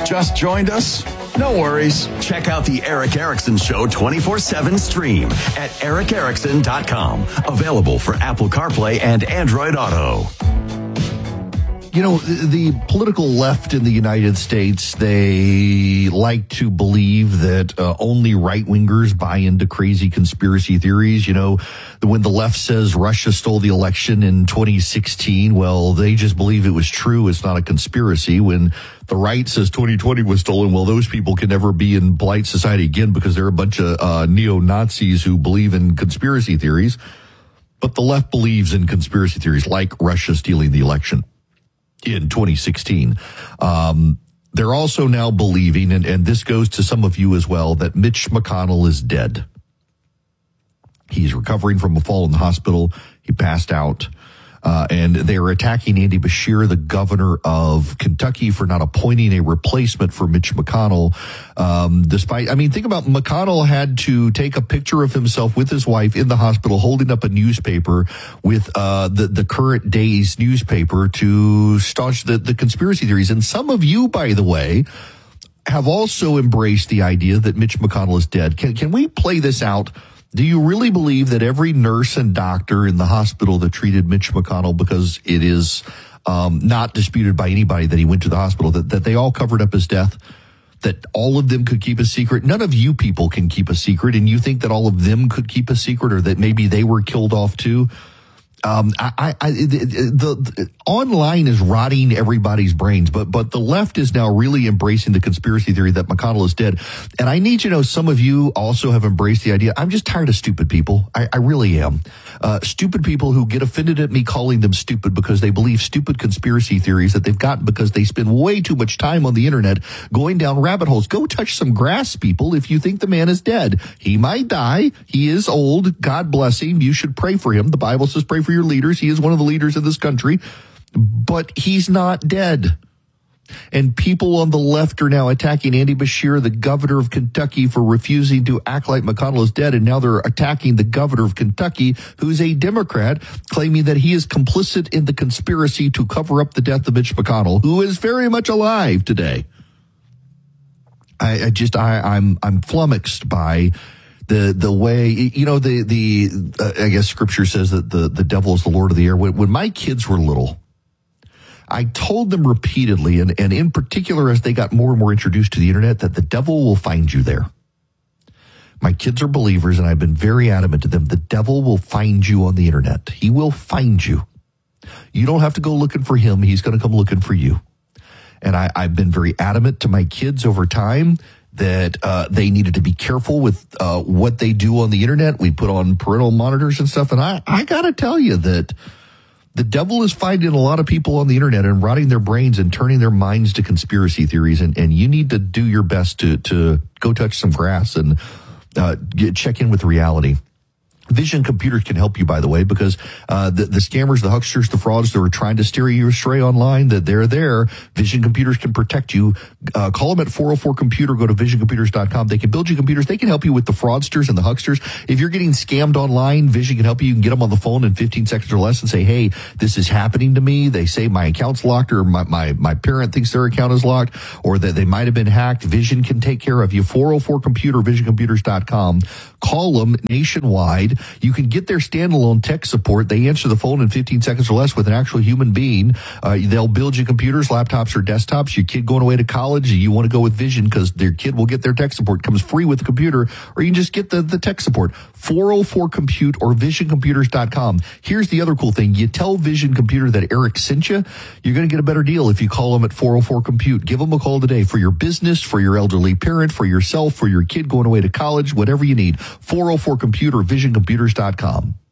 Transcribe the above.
Just joined us? No worries. Check out the Eric Erickson Show 24/7 stream at ericerickson.com. Available for Apple CarPlay and Android Auto. You know, the political left in the United States, they like to believe that only right-wingers buy into crazy conspiracy theories. You know, when the left says Russia stole the election in 2016, well, they just believe it was true. It's not a conspiracy. When the right says 2020 was stolen, well, those people can never be in polite society again because they're a bunch of neo-Nazis who believe in conspiracy theories. But the left believes in conspiracy theories like Russia stealing the election in 2016. They're also now believing, and this goes to some of you as well, that Mitch McConnell is dead. He's recovering from a fall in the hospital. He passed out. And they are attacking Andy Beshear, the governor of Kentucky, for not appointing a replacement for Mitch McConnell. Think about McConnell had to take a picture of himself with his wife in the hospital holding up a newspaper with the current day's newspaper to staunch the conspiracy theories. And some of you, by the way, have also embraced the idea that Mitch McConnell is dead. Can we play this out? Do you really believe that every nurse and doctor in the hospital that treated Mitch McConnell, because it is not disputed by anybody that he went to the hospital, that they all covered up his death, that all of them could keep a secret? None of you people can keep a secret, and you think that all of them could keep a secret, or that maybe they were killed off too? The online is rotting everybody's brains, but the left is now really embracing the conspiracy theory that McConnell is dead. And I need you to know, some of you also have embraced the idea. I'm just tired of stupid people. I really am. Stupid people who get offended at me calling them stupid because they believe stupid conspiracy theories that they've gotten because they spend way too much time on the internet going down rabbit holes. Go touch some grass, people, if you think the man is dead. He might die. He is old. God bless him. You should pray for him. The Bible says pray for your leaders. He is one of the leaders of this country, but he's not dead. And people on the left are now attacking Andy Beshear, the governor of Kentucky, for refusing to act like McConnell is dead. And now they're attacking the governor of Kentucky, who's a Democrat, claiming that he is complicit in the conspiracy to cover up the death of Mitch McConnell, who is very much alive today. I'm flummoxed by the way, you know, I guess scripture says that the devil is the Lord of the air. When my kids were little, I told them repeatedly, and in particular as they got more and more introduced to the internet, that the devil will find you there. My kids are believers, and I've been very adamant to them. The devil will find you on the internet. He will find you. You don't have to go looking for him. He's going to come looking for you. And I've been very adamant to my kids over time that they needed to be careful with what they do on the internet. We put on parental monitors and stuff. And I got to tell you that the devil is finding a lot of people on the internet and rotting their brains and turning their minds to conspiracy theories. And you need to do your best to go touch some grass and check in with reality. Vision Computers can help you, by the way, because the scammers, the hucksters, the frauds that are trying to steer you astray online, that they're there. Vision Computers can protect you. Call them at 404-COMPUTER. Go to visioncomputers.com. They can build you computers. They can help you with the fraudsters and the hucksters. If you're getting scammed online, Vision can help you. You can get them on the phone in 15 seconds or less and say, hey, this is happening to me. They say my account's locked, or my parent thinks their account is locked, or that they might have been hacked. Vision can take care of you. 404-COMPUTER, visioncomputers.com. Call them nationwide. You can get their standalone tech support. They answer the phone in 15 seconds or less with an actual human being. They'll build you computers, laptops, or desktops. Your kid going away to college, you want to go with Vision because their kid will get their tech support. It comes free with the computer, or you can just get the tech support. 404-COMPUTE or visioncomputers.com. Here's the other cool thing. You tell Vision Computer that Eric sent you, you're going to get a better deal if you call them at 404-COMPUTE. Give them a call today for your business, for your elderly parent, for yourself, for your kid going away to college, whatever you need. 404-COMPUTE or visioncomputers.com.